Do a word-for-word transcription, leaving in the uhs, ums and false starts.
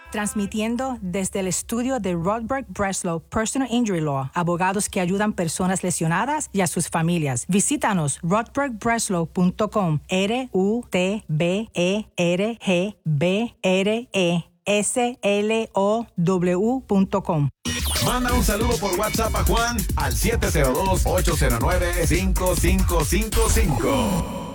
transmitiendo desde el estudio de Rodberg Breslow Personal Injury Law, abogados que ayudan personas lesionadas y a sus familias. Visítanos rodberg breslow punto com, R U T B E R G B R E S L O W punto com. Manda un saludo por WhatsApp a Juan al siete cero dos, ocho cero nueve, cinco cinco cinco cinco.